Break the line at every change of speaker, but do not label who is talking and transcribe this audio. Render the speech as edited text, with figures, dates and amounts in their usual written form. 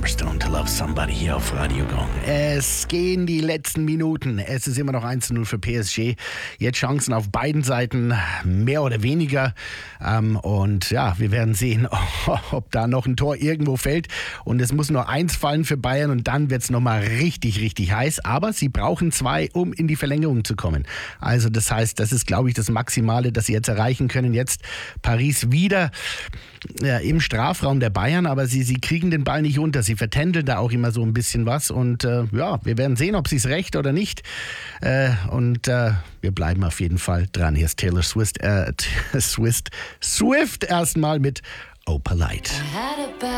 Hammerstone to Love Somebody hier auf Radio Gong. Es gehen die letzten Minuten. Es ist immer noch 1:0 für PSG. Jetzt Chancen auf beiden Seiten, mehr oder weniger. Und ja, wir werden sehen, ob da noch ein Tor irgendwo fällt. Und es muss nur eins fallen für Bayern und dann wird es nochmal richtig, richtig heiß. Aber sie brauchen 2, um in die Verlängerung zu kommen. Also das heißt, das ist, glaube ich, das Maximale, das sie jetzt erreichen können. Jetzt Paris wieder im Strafraum der Bayern, aber sie kriegen den Ball nicht unter. Sie vertändeln da auch immer so ein bisschen was und ja, wir werden sehen, ob sie es recht oder nicht. Wir bleiben auf jeden Fall dran. Hier ist Taylor Swift erstmal mit Oh Polite.